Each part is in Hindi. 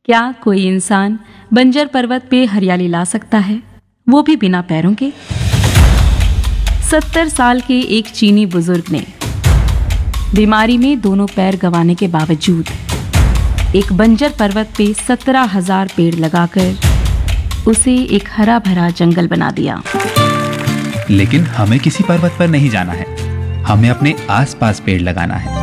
क्या कोई इंसान बंजर पर्वत पे हरियाली ला सकता है, वो भी बिना पैरों के? 70 साल के एक चीनी बुजुर्ग ने बीमारी में दोनों पैर गंवाने के बावजूद एक बंजर पर्वत पे 17,000 पेड़ लगाकर उसे एक हरा भरा जंगल बना दिया। लेकिन हमें किसी पर्वत पर नहीं जाना है, हमें अपने आसपास पेड़ लगाना है।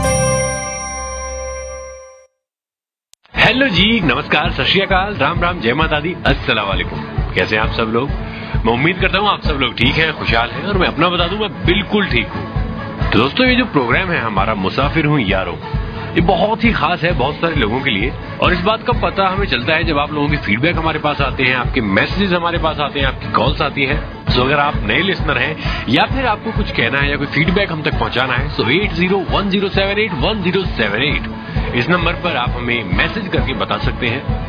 हेलो जी, नमस्कार, सत श्री अकाल, राम राम, जय माता दी, अस्सलाम वालेकुम। कैसे हैं आप सब लोग? मैं उम्मीद करता हूँ आप सब लोग ठीक हैं, खुशहाल हैं, और मैं अपना बता दूं, मैं बिल्कुल ठीक हूँ। तो दोस्तों, ये जो प्रोग्राम है हमारा मुसाफिर हूँ यारों, ये बहुत ही खास है बहुत सारे लोगों के लिए। और इस बात का पता हमें चलता है जब आप लोगों की फीडबैक हमारे पास आते हैं, आपके मैसेजेस हमारे पास आते हैं, आपकी कॉल्स आती हैं। सो अगर आप नए लिसनर हैं या फिर आपको कुछ कहना है या कोई फीडबैक हम तक पहुंचाना है, सो 8010781078 इस नंबर पर आप हमें मैसेज करके बता सकते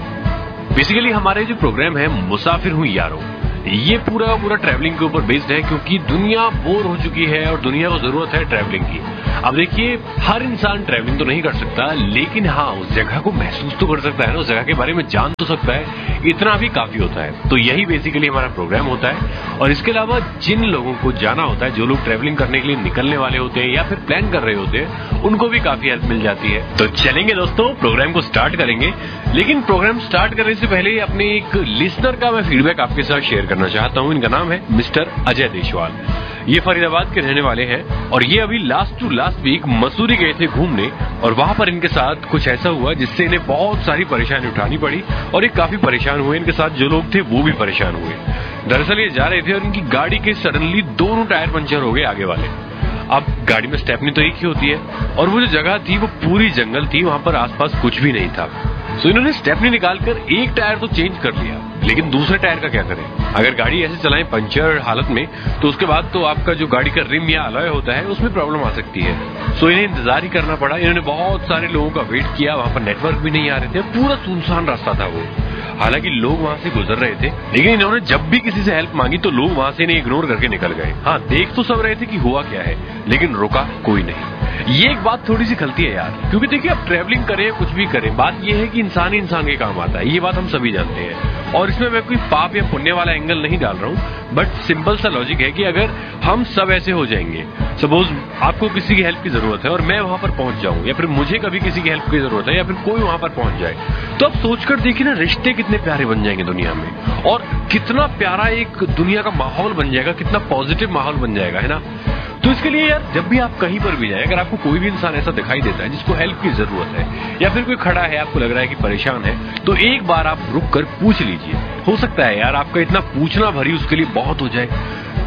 हैं। बेसिकली हमारे जो प्रोग्राम है मुसाफिर हूँ यारों, ये पूरा ट्रैवलिंग के ऊपर बेस्ड है, क्योंकि दुनिया बोर हो चुकी है और दुनिया को जरूरत है ट्रैवलिंग की। अब देखिए, हर इंसान ट्रैवलिंग तो नहीं कर सकता, लेकिन हाँ, उस जगह को महसूस तो कर सकता है ना, उस जगह के बारे में जान तो सकता है, इतना भी काफी होता है। तो यही बेसिकली हमारा प्रोग्राम होता है। और इसके अलावा जिन लोगों को जाना होता है, जो लोग ट्रैवलिंग करने के लिए निकलने वाले होते हैं या फिर प्लान कर रहे होते हैं, उनको भी काफी हेल्प मिल जाती है। तो चलेंगे दोस्तों, प्रोग्राम को स्टार्ट करेंगे। लेकिन प्रोग्राम स्टार्ट करने से पहले अपने एक लिसनर का मैं फीडबैक आपके साथ शेयर करना चाहता हूं। इनका नाम है मिस्टर अजय देशवाल। ये फरीदाबाद के रहने वाले हैं और ये अभी लास्ट वीक मसूरी गए थे घूमने, और वहां पर इनके साथ कुछ ऐसा हुआ जिससे इन्हें बहुत सारी परेशानी उठानी पड़ी, और ये काफी परेशान हुए। इनके साथ जो लोग थे वो भी परेशान हुए। दरअसल ये जा रहे थे और इनकी गाड़ी के सडनली दोनों टायर पंचर हो गए आगे वाले। अब गाड़ी में स्टेपनी तो एक ही होती है, और वो जो जगह थी वो पूरी जंगल थी, वहां पर आसपास कुछ भी नहीं था। सो इन्होंने स्टेपनी निकालकर एक टायर तो चेंज कर लिया, लेकिन दूसरे टायर का क्या करें? अगर गाड़ी ऐसे चलाएं पंचर हालत में, तो उसके बाद तो आपका जो गाड़ी का रिम या अलॉय होता है उसमें प्रॉब्लम आ सकती है। सो इन्हें इंतजार ही करना पड़ा। इन्होंने बहुत सारे लोगों का वेट किया, वहां पर नेटवर्क भी नहीं आ रहे थे, पूरा सुनसान रास्ता था वो। हालांकि लोग वहां से गुजर रहे थे, लेकिन इन्होंने जब भी किसी से हेल्प मांगी तो लोग वहां से इन्हें इग्नोर करके निकल गए। हाँ, देख तो सब रहे थे कि हुआ क्या है, लेकिन रुका कोई नहीं। ये एक बात थोड़ी सी खलती है यार, क्योंकि देखिए, आप ट्रैवलिंग करें कुछ भी करें, बात ये है कि इंसान ही इंसान के काम आता है, ये बात हम सभी जानते हैं। और इसमें मैं कोई पाप या पुण्य वाला एंगल नहीं डाल रहा हूं, बट सिंपल सा लॉजिक है कि अगर हम सब ऐसे हो जाएंगे, सपोज आपको किसी की हेल्प की जरूरत है और मैं वहां पर पहुंच जाऊं, या फिर मुझे कभी किसी की हेल्प की जरूरत है, या फिर कोई वहां पर पहुंच जाए, तो आप सोचकर देखिए ना, रिश्ते कितने प्यारे बन जाएंगे दुनिया में, और कितना प्यारा एक दुनिया का माहौल बन जाएगा, कितना पॉजिटिव माहौल बन जाएगा, है ना। तो इसके लिए यार, जब भी आप कहीं पर भी जाए, अगर आपको कोई भी इंसान ऐसा दिखाई देता है जिसको हेल्प की जरूरत है, या फिर कोई खड़ा है, आपको लग रहा है कि परेशान है, तो एक बार आप रुक कर पूछ लीजिए। हो सकता है यार आपका इतना पूछना भरी उसके लिए बहुत हो जाए।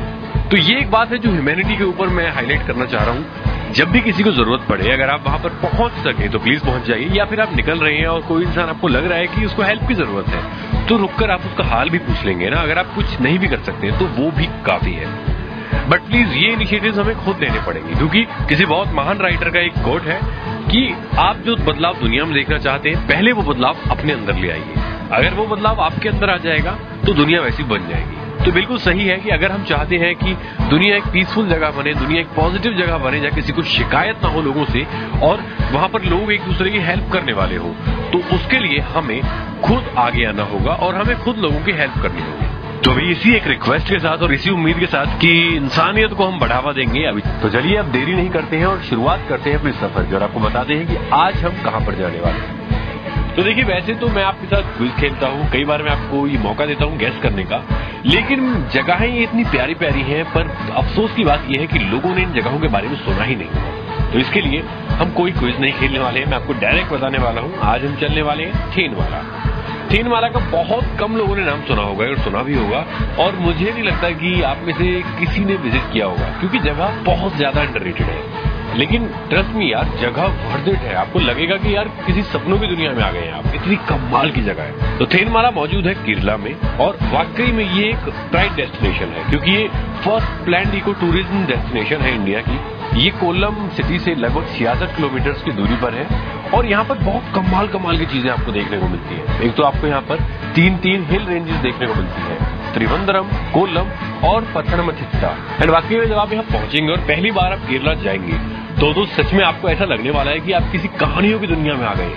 तो ये एक बात है जो ह्यूमैनिटी के ऊपर मैं हाईलाइट करना चाह रहा हूँ। जब भी किसी को जरूरत पड़े, अगर आप वहां पर पहुंच सके तो प्लीज पहुंच जाइए, या फिर आप निकल रहे हैं और कोई इंसान आपको लग रहा है कि उसको हेल्प की जरूरत है, तो रुककर आप उसका हाल भी पूछ लेंगे ना। अगर आप कुछ नहीं भी कर सकते तो वो भी काफी है। बट प्लीज ये इनिशिएटिव्स हमें खुद लेने पड़ेंगे, क्योंकि किसी बहुत महान राइटर का एक कोट है कि आप जो बदलाव दुनिया में देखना चाहते हैं, पहले वो बदलाव अपने अंदर ले आइए। अगर वो बदलाव आपके अंदर आ जाएगा तो दुनिया वैसी बन जाएगी। तो बिल्कुल सही है कि अगर हम चाहते हैं कि दुनिया एक पीसफुल जगह बने, दुनिया एक पॉजिटिव जगह बने, जहाँ किसी को शिकायत ना हो लोगों से, और वहां पर लोग एक दूसरे की हेल्प करने वाले हो, तो उसके लिए हमें खुद आगे आना होगा और हमें खुद लोगों की हेल्प करनी होगी। तो अभी इसी एक रिक्वेस्ट के साथ और इसी उम्मीद के साथ कि इंसानियत को हम बढ़ावा देंगे अभी, तो चलिए अब देरी नहीं करते हैं और शुरुआत करते हैं अपने सफर की, और आपको बताते हैं कि आज हम कहां पर जाने वाले हैं। तो देखिए, वैसे तो मैं आपके साथ क्विज खेलता हूँ, कई बार मैं आपको ये मौका देता हूँ गैस करने का, लेकिन जगहें ये इतनी प्यारी प्यारी हैं, पर अफसोस की बात यह है कि लोगों ने इन जगहों के बारे में सुना ही नहीं। तो इसके लिए हम कोई क्विज नहीं खेलने वाले हैं, मैं आपको डायरेक्ट बताने वाला हूँ। आज हम चलने वाले हैं थेनवाला। थेनवाला का बहुत कम लोगों ने नाम सुना होगा, और सुना भी होगा, और मुझे नहीं लगता कि आप में से किसी ने विजिट किया होगा, क्योंकि जगह बहुत ज्यादा अंडररेटेड है। लेकिन ट्रस्ट मी यार, जगह वर्थ इट है। आपको लगेगा कि यार किसी सपनों की दुनिया में आ गए हैं आप, इतनी कमाल की जगह है। तो थेनवाला मौजूद है केरला में, और वाकई में ये एक प्राइड डेस्टिनेशन है, क्योंकि ये first planned eco tourism destination है इंडिया की। ये कोल्लम सिटी से लगभग 66 किलोमीटर की दूरी पर है, और यहाँ पर बहुत कमाल की चीजें आपको देखने को मिलती है। एक तो आपको यहाँ पर तीन हिल रेंजेस देखने को मिलती है, त्रिवंद्रम, कोल्लम और पथनमथिट्टा। एंड वाकई में जब आप यहाँ पहुंचेंगे और पहली बार आप केरला जाएंगे, तो सच में आपको ऐसा लगने वाला है कि आप किसी कहानियों की दुनिया में आ गए हैं।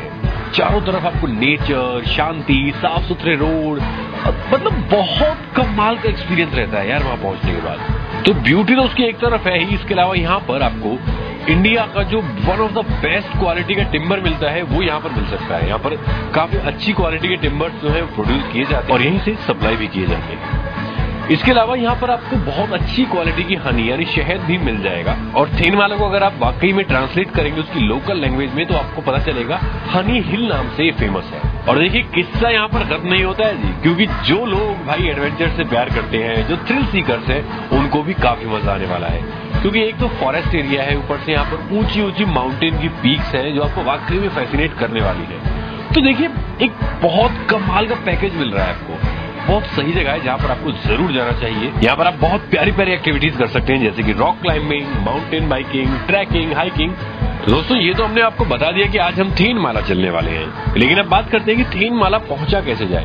चारों तरफ आपको नेचर, शांति, साफ सुथरे रोड, मतलब बहुत कमाल का एक्सपीरियंस रहता है यार वहां पहुंचने के बाद। तो ब्यूटी तो उसकी एक तरफ है ही, इसके अलावा यहाँ पर आपको इंडिया का जो one of the best quality का टिम्बर मिलता है वो यहाँ पर मिल सकता है। यहाँ पर काफी अच्छी क्वालिटी के टिम्बर्स जो है प्रोड्यूस किए जाते हैं और यहीं से सप्लाई भी किए जाते हैं। इसके अलावा यहाँ पर आपको बहुत अच्छी क्वालिटी की हनी यानी शहद भी मिल जाएगा। और थेनमाला को अगर आप वाकई में ट्रांसलेट करेंगे उसकी लोकल लैंग्वेज में तो आपको पता चलेगा हनी हिल नाम से ये फेमस है। और देखिए किस्सा यहाँ पर खत्म नहीं होता है जी, क्योंकि जो लोग भाई एडवेंचर से प्यार करते हैं, जो थ्रिल सीकर्स हैं, उनको भी काफी मजा आने वाला है। क्योंकि एक तो फॉरेस्ट एरिया है, ऊपर से यहाँ पर ऊंची ऊंची माउंटेन की पीक्स हैं जो आपको वाकई में फैसिनेट करने वाली है। तो देखिए एक बहुत कमाल का पैकेज मिल रहा है आपको, बहुत सही जगह है जहाँ पर आपको जरूर जाना चाहिए। यहाँ पर आप बहुत प्यारी प्यारी एक्टिविटीज कर सकते हैं जैसे कि rock climbing, mountain biking, trekking, hiking. दोस्तों ये तो हमने आपको बता दिया कि आज हम थेनमाला चलने वाले हैं, लेकिन अब बात करते हैं कि थेनमाला पहुंचा कैसे जाए।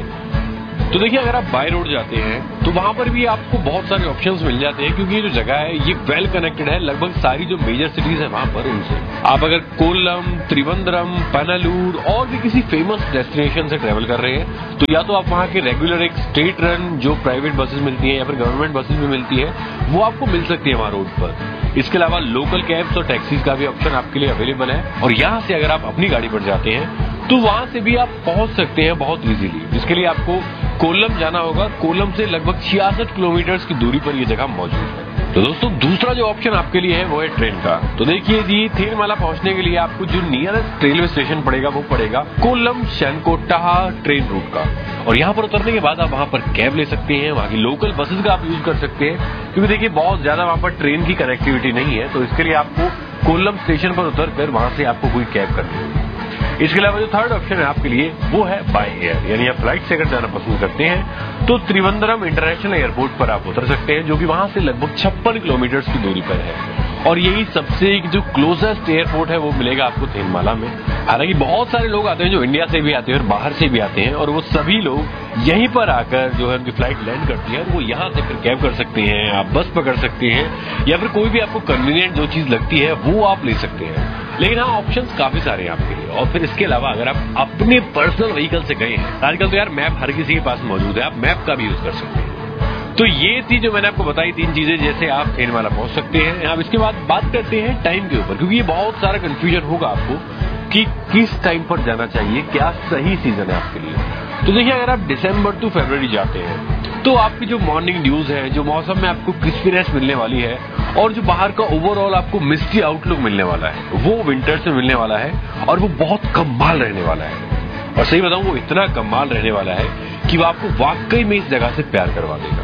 तो देखिए अगर आप बाय रोड जाते हैं तो वहां पर भी आपको बहुत सारे ऑप्शंस मिल जाते हैं, क्योंकि ये जो जगह है ये वेल कनेक्टेड है लगभग सारी जो मेजर सिटीज है वहां पर उनसे। आप अगर कोल्लम, त्रिवंद्रम, पनालूर और भी किसी फेमस डेस्टिनेशन से ट्रेवल कर रहे हैं तो या तो आप वहां के रेगुलर एक स्टेट रन जो प्राइवेट बसेस मिलती है या फिर गवर्नमेंट बसेस भी मिलती है वो आपको मिल सकती है वहां रोड पर। इसके अलावा लोकल कैब्स और टैक्सीज का भी ऑप्शन आपके लिए अवेलेबल है। और यहाँ से अगर आप अपनी गाड़ी पर जाते हैं तो वहां से भी आप पहुंच सकते हैं बहुत इजीली। इसके लिए आपको कोल्लम जाना होगा। कोल्लम से लगभग 66 किलोमीटर की दूरी पर यह जगह मौजूद है। तो दोस्तों दूसरा जो ऑप्शन आपके लिए है वो है ट्रेन का। तो देखिए जी थेनमाला पहुंचने के लिए आपको जो नियरेस्ट रेलवे स्टेशन पड़ेगा वो पड़ेगा कोल्लम शनकोट्टा ट्रेन रूट का। और यहाँ पर उतरने के बाद आप वहां पर कैब ले सकते हैं, वहां की लोकल बसेस का आप यूज कर सकते हैं, क्योंकि देखिए बहुत ज्यादा वहां पर ट्रेन की कनेक्टिविटी नहीं है। तो इसके लिए आपको कोल्लम स्टेशन पर उतरकर वहां से आपको कोई कैब करनी होगी। इसके अलावा जो थर्ड ऑप्शन है आपके लिए वो है बाय एयर, यानी आप फ्लाइट से अगर जाना पसंद करते हैं तो त्रिवंद्रम इंटरनेशनल एयरपोर्ट पर आप उतर सकते हैं, जो कि वहां से लगभग 56 किलोमीटर की दूरी पर है। और यही सबसे जो क्लोजेस्ट एयरपोर्ट है वो मिलेगा आपको थेनमाला में। हालांकि बहुत सारे लोग आते हैं जो इंडिया से भी आते हैं और बाहर से भी आते हैं, और वो सभी लोग यहीं पर आकर जो है उनकी फ्लाइट लैंड करती है, वो यहाँ से फिर कैब कर सकते हैं, आप बस पकड़ सकते हैं या फिर कोई भी आपको कन्वीनियंट जो चीज लगती है वो आप ले सकते हैं। लेकिन हाँ ऑप्शंस काफी सारे हैं आपके लिए। और फिर इसके अलावा अगर आप अपने पर्सनल व्हीकल से गए हैं, आजकल तो यार मैप हर किसी के पास मौजूद है, आप मैप का भी यूज कर सकते हैं। तो ये थी जो मैंने आपको बताई 3 चीजें जैसे आप थेनमाला पहुंच सकते हैं। अब इसके बाद बात करते हैं टाइम के ऊपर, क्योंकि ये बहुत सारा कंफ्यूजन होगा आपको कि किस टाइम पर जाना चाहिए, क्या सही सीजन है आपके लिए। तो देखिए अगर आप दिसंबर टू फरवरी जाते हैं तो आपकी जो मॉर्निंग ड्यूज है, जो मौसम में आपको क्रिस्पीनेस मिलने वाली है और जो बाहर का ओवरऑल आपको मिस्टी आउटलुक मिलने वाला है वो विंटर से मिलने वाला है और वो बहुत कमाल रहने वाला है। और सही बताऊं वो इतना कमाल रहने वाला है कि वो आपको वाकई में इस जगह से प्यार करवा देगा।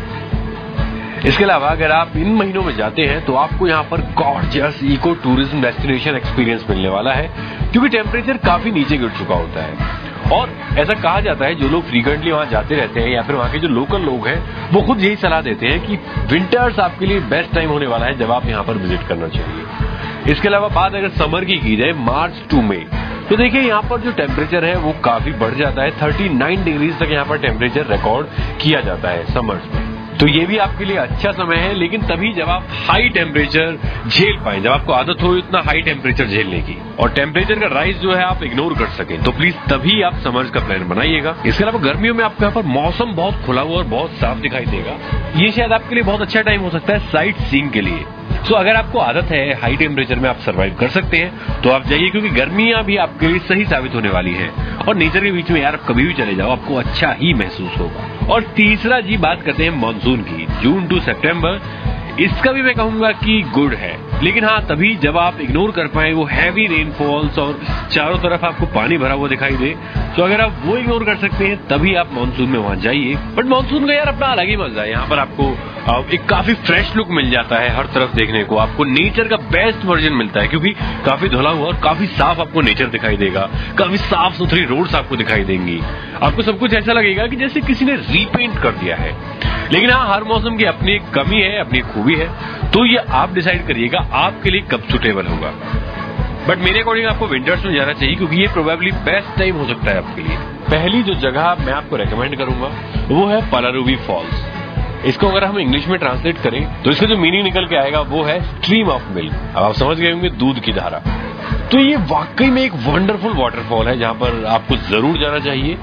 इसके अलावा अगर आप इन महीनों में जाते हैं तो आपको यहाँ पर gorgeous eco tourism destination experience मिलने वाला है, क्योंकि टेम्परेचर काफी नीचे गिर चुका होता है। और ऐसा कहा जाता है जो लोग फ्रीक्वेंटली वहां जाते रहते हैं या फिर वहां के जो लोकल लोग हैं वो खुद यही सलाह देते हैं कि विंटर्स आपके लिए बेस्ट टाइम होने वाला है जब आप यहाँ पर विजिट करना चाहिए। इसके अलावा बात अगर समर की जाए मार्च टू मई, तो देखिए यहाँ पर जो टेम्परेचर है वो काफी बढ़ जाता है। 39 डिग्रीज तक यहाँ पर टेम्परेचर रिकॉर्ड किया जाता है समर्स में। तो ये भी आपके लिए अच्छा समय है, लेकिन तभी जब आप हाई टेम्परेचर झेल पाए, जब आपको आदत हो इतना हाई टेम्परेचर झेलने की और टेम्परेचर का राइज जो है आप इग्नोर कर सकें, तो प्लीज तभी आप समर्स का प्लान बनाइएगा। इसके अलावा गर्मियों में आपको यहाँ पर मौसम बहुत खुला हुआ और बहुत साफ दिखाई देगा। ये शायद आपके लिए बहुत अच्छा टाइम हो सकता है साइट सीइंग के लिए। तो अगर आपको आदत है हाई टेम्परेचर में आप सर्वाइव कर सकते हैं तो आप जाइए, क्योंकि गर्मियां भी आपके लिए सही साबित होने वाली है। और नेचर के बीच में यार आप कभी भी चले जाओ आपको अच्छा ही महसूस होगा। और तीसरा जी बात करते हैं मानसून की, जून टू सितंबर। इसका भी मैं कहूंगा कि गुड है, लेकिन हाँ तभी जब आप इग्नोर कर पाए वो हैवी रेनफॉल्स और चारों तरफ आपको पानी भरा हुआ दिखाई दे। तो अगर आप वो इग्नोर कर सकते हैं तभी आप मानसून में वहां जाइए। बट मानसून का यार अपना अलग ही मजा है। यहाँ पर आपको एक काफी फ्रेश लुक मिल जाता है हर तरफ देखने को, आपको नेचर का बेस्ट वर्जन मिलता है, क्योंकि काफी धुला हुआ और काफी साफ आपको नेचर दिखाई देगा, काफी साफ सुथरी रोड्स आपको दिखाई देंगी, आपको सब कुछ ऐसा लगेगा कि जैसे किसी ने रीपेंट कर दिया है। लेकिन हाँ हर मौसम की अपनी एक कमी है, अपनी एक खूबी है, तो ये आप डिसाइड करिएगा आपके लिए कब सुटेबल होगा। बट मेरे अकॉर्डिंग आपको विंटर्स में जाना चाहिए, क्योंकि ये प्रोबेबली बेस्ट टाइम हो सकता है आपके लिए। पहली जो जगह मैं आपको रेकमेंड करूंगा वो है पलारुवी फॉल्स। इसको अगर हम इंग्लिश में ट्रांसलेट करें तो इसका जो मीनिंग निकल के आएगा वो है स्ट्रीम ऑफ मिल्क। अब आप समझ गए होंगे दूध की धारा। तो ये वाकई में एक वंडरफुल वाटरफॉल है जहां पर आपको जरूर जाना चाहिए।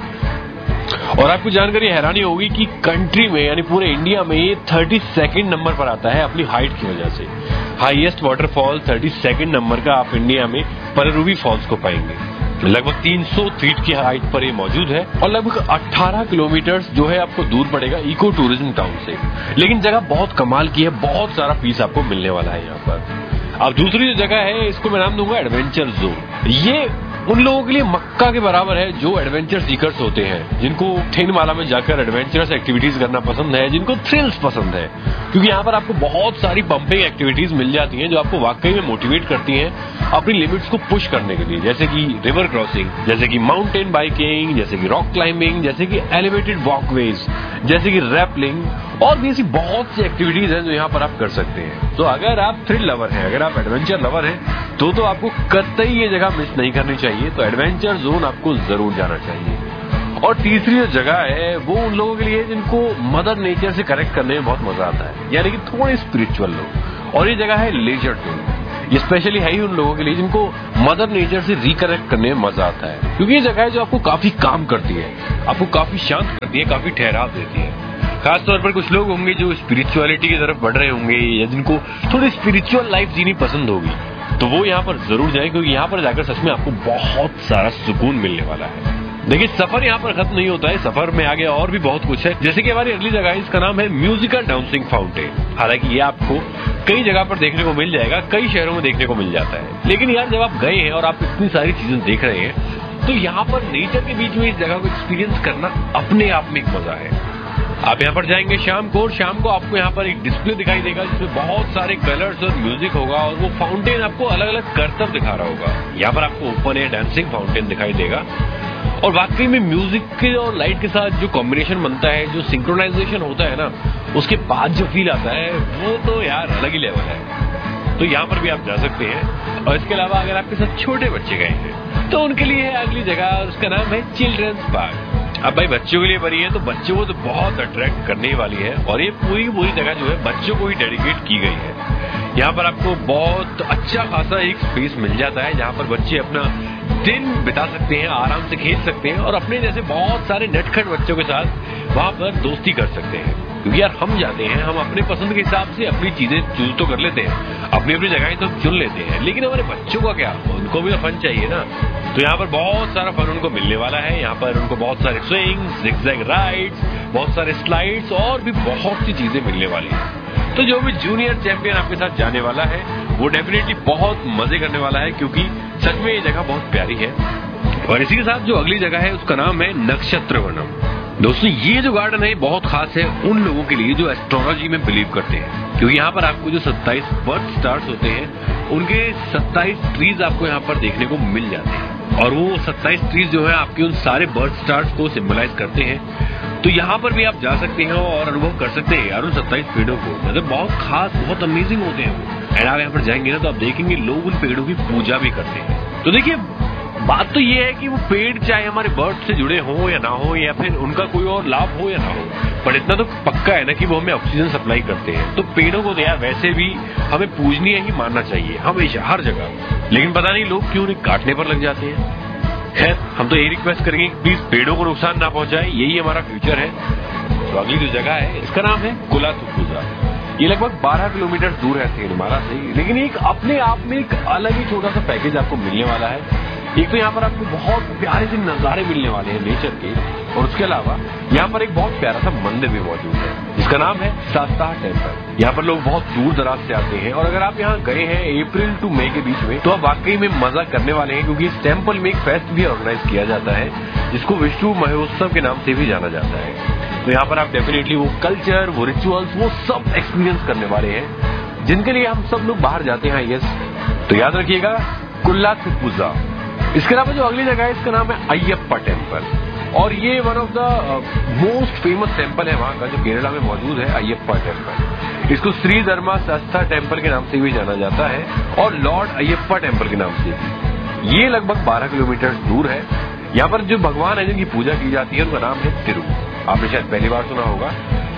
और आपको जानकर ये हैरानी होगी कि कंट्री में यानी पूरे इंडिया में ये 32 नंबर पर आता है अपनी हाइट की वजह से। हाईएस्ट वाटरफॉल 32 नंबर का आप इंडिया में पलरुवी फॉल्स को पाएंगे। लगभग 300 फीट की हाइट पर ये मौजूद है और लगभग 18 किलोमीटर जो है आपको दूर पड़ेगा इको टूरिज्म टाउन से। लेकिन जगह बहुत कमाल की है, बहुत सारा पीस आपको मिलने वाला है यहाँ पर। अब दूसरी जो जगह है इसको मैं नाम दूंगा एडवेंचर जोन। ये उन लोगों के लिए मक्का के बराबर है जो एडवेंचर सीकर्स होते हैं, जिनको थिनमाला में जाकर एडवेंचरस एक्टिविटीज करना पसंद है, जिनको थ्रिल्स पसंद है। क्योंकि यहाँ पर आपको बहुत सारी पंपिंग एक्टिविटीज मिल जाती हैं जो आपको वाकई में मोटिवेट करती हैं अपनी लिमिट्स को पुश करने के लिए, जैसे कि रिवर क्रॉसिंग, जैसे कि माउंटेन बाइकिंग, जैसे कि रॉक क्लाइंबिंग, जैसे कि एलिवेटेड वॉकवेज, जैसे कि रैपलिंग और भी ऐसी बहुत सी एक्टिविटीज हैं जो यहाँ पर आप कर सकते हैं। तो अगर आप थ्रिल लवर हैं, अगर आप एडवेंचर लवर हैं, तो आपको कतई ये जगह मिस नहीं करनी चाहिए। तो एडवेंचर जोन आपको जरूर जाना चाहिए। और तीसरी जो जगह है वो उन लोगों के लिए जिनको मदर नेचर से कनेक्ट करने में बहुत मजा आता है, यानी कि थोड़े स्पिरिचुअल लोग। और ये जगह है लेजर जोन। ये स्पेशली है ही उन लोगों के लिए जिनको मदर नेचर से रिकनेक्ट करने में मजा आता है, क्योंकि ये जगह है जो आपको काफी काम करती है, आपको काफी शांत करती है, काफी ठहराव देती है। खासतौर पर कुछ लोग होंगे जो स्पिरिचुअलिटी की तरफ बढ़ रहे होंगे या जिनको थोड़ी स्पिरिचुअल लाइफ जीनी पसंद होगी, तो वो यहाँ पर जरूर जाएं, क्योंकि यहाँ पर जाकर सच में आपको बहुत सारा सुकून मिलने वाला है। देखिए सफर यहाँ पर खत्म नहीं होता है, सफर में आगे और भी बहुत कुछ है। जैसे कि हमारी अगली जगह है, इसका नाम है म्यूजिकल डांसिंग फाउंटेन। हालांकि ये आपको कई जगह पर देखने को मिल जाएगा, कई शहरों में देखने को मिल जाता है, लेकिन यार जब आप गए हैं और आप इतनी सारी चीजें देख रहे हैं, तो यहाँ पर नेचर के बीच में इस जगह को एक्सपीरियंस करना अपने आप में एक मजा है। आप यहाँ पर जाएंगे शाम को, और शाम को आपको यहाँ पर एक डिस्प्ले दिखाई देगा जिसमें बहुत सारे कलर्स और म्यूजिक होगा, और वो फाउंटेन आपको अलग अलग करतब दिखा रहा होगा। यहाँ पर आपको ओपन एयर डांसिंग फाउंटेन दिखाई देगा, और वाकई में म्यूजिक के और लाइट के साथ जो कॉम्बिनेशन बनता है, जो सिंक्रोनाइजेशन होता है ना, उसके बाद जो फील आता है वो तो यार अलग ही लेवल है। तो यहाँ पर भी आप जा सकते हैं। और इसके अलावा अगर आपके साथ छोटे बच्चे गए हैं तो उनके लिए है अगली जगह, और उसका नाम है चिल्ड्रंस पार्क। अब भाई बच्चों के लिए बनी है तो बच्चों को तो बहुत अट्रैक्ट करने वाली है, और ये पूरी की पूरी जगह जो है बच्चों को ही डेडिकेट की गई है। यहाँ पर आपको बहुत अच्छा खासा एक स्पेस मिल जाता है जहाँ पर बच्चे अपना दिन बिता सकते हैं, आराम से खेल सकते हैं, और अपने जैसे बहुत सारे नटखट बच्चों के साथ वहां पर दोस्ती कर सकते हैं। क्योंकि यार हम जाते हैं, हम अपने पसंद के हिसाब से अपनी चीजें चूज तो कर लेते हैं, अपनी अपनी जगह तो चुन लेते हैं, लेकिन हमारे बच्चों का क्या, उनको भी तो फन चाहिए ना। तो यहाँ पर बहुत सारा फन उनको मिलने वाला है। यहाँ पर उनको बहुत सारे स्विंग्स, जिगजैग राइड्स, बहुत सारे स्लाइड्स और भी बहुत सी चीजें मिलने वाली है। तो जो भी जूनियर चैंपियन आपके साथ जाने वाला है वो डेफिनेटली बहुत मजे करने वाला है, क्योंकि सच में ये जगह बहुत प्यारी है। और इसी के साथ जो अगली जगह है उसका नाम है नक्षत्रवनम। दोस्तों ये जो गार्डन है बहुत खास है उन लोगों के लिए जो एस्ट्रोलॉजी में बिलीव करते हैं, क्योंकि यहाँ पर आपको जो 27 बर्थ स्टार्स होते हैं उनके 27 ट्रीज आपको यहाँ पर देखने को मिल जाते हैं, और वो 27 ट्रीज जो है आपके उन सारे बर्थ स्टार्स को सिंबलाइज करते हैं। तो यहाँ पर भी आप जा सकते हैं और अनुभव कर सकते हैं यार उन 27 पेड़ों को, मतलब बहुत खास, बहुत अमेजिंग होते हैं वो। एंड आप यहाँ पर जाएंगे ना तो आप देखेंगे लोग उन पेड़ों की पूजा भी करते हैं। तो देखिए बात तो ये है कि वो पेड़ चाहे हमारे बर्थ से जुड़े हों या ना हो, या फिर उनका कोई और लाभ हो या ना हो, पर इतना तो पक्का है ना कि वो हमें ऑक्सीजन सप्लाई करते हैं। तो पेड़ों को तो यार वैसे भी हमें पूजनीय ही मानना चाहिए हमेशा, हर जगह। लेकिन पता नहीं लोग क्यों उन्हें काटने पर लग जाते हैं। खैर हम तो यही रिक्वेस्ट करेंगे कि प्लीज पेड़ों को नुकसान ना पहुंचाए, यही हमारा फ्यूचर है। तो अगली जो जगह है इसका नाम है कुलाथुपुझा। ये लगभग 12 किलोमीटर दूर है थिनमाला से, लेकिन एक अपने आप में एक अलग ही छोटा सा पैकेज आपको मिलने वाला है। एक तो यहाँ पर आपको बहुत प्यारे से नजारे मिलने वाले हैं नेचर के, और उसके अलावा यहाँ पर एक बहुत प्यारा सा मंदिर भी मौजूद है जिसका नाम है शास्ता टेम्पल। यहाँ पर लोग बहुत दूर दराज से आते हैं, और अगर आप यहाँ गए हैं अप्रैल टू मई के बीच में तो आप वाकई में मजा करने वाले हैं, क्योंकि इस टेम्पल में एक फेस्ट भी ऑर्गेनाइज किया जाता है जिसको विष्णु महोत्सव के नाम से भी जाना जाता है। तो यहाँ पर आप डेफिनेटली वो कल्चर, वो रिचुअल्स, वो सब एक्सपीरियंस करने वाले हैं जिनके लिए हम सब लोग बाहर जाते हैं। यस, तो याद रखिएगा कुलाथुपुझा। इसके अलावा जो अगली जगह है इसका नाम है अयप्पा टेम्पल, और ये one of the most famous temple है वहां का जो केरला में मौजूद है, अयप्पा टेम्पल। इसको श्री धर्मा शास्ता टेम्पल के नाम से भी जाना जाता है, और लॉर्ड अयप्पा टेम्पल के नाम से भी। ये लगभग 12 किलोमीटर दूर है। यहाँ पर जो भगवान है जिनकी पूजा की जाती है उनका नाम है तिरु। आपने शायद पहली बार सुना होगा।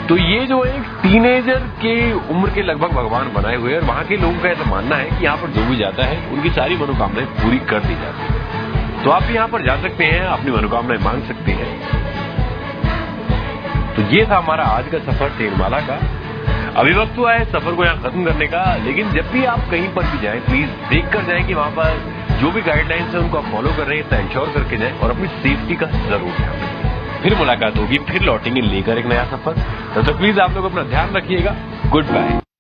तो ये जो एक टीनेजर के उम्र के लगभग भगवान बनाए हुए हैं, और वहां के लोगों का ऐसा मानना है कि यहाँ पर जो भी जाता है उनकी सारी मनोकामनाएं पूरी कर दी जाती है। तो आप भी यहाँ पर जा सकते हैं, अपनी मनोकामनाएं मांग सकते हैं। तो ये था हमारा आज का सफर तेलमाला का। अभी वक्त हुआ है सफर को यहाँ खत्म करने का, लेकिन जब भी आप कहीं पर भी जाएं प्लीज देख कर जाएं कि वहां पर जो भी गाइडलाइंस है उनको आप फॉलो कर रहे हैं, इतना इंश्योर करके जाएं और अपनी सेफ्टी का जरूर ध्यान रखें। फिर मुलाकात होगी, फिर लौटेंगे लेकर एक नया सफर। तब तक प्लीज आप लोग अपना ध्यान रखिएगा। Good bye.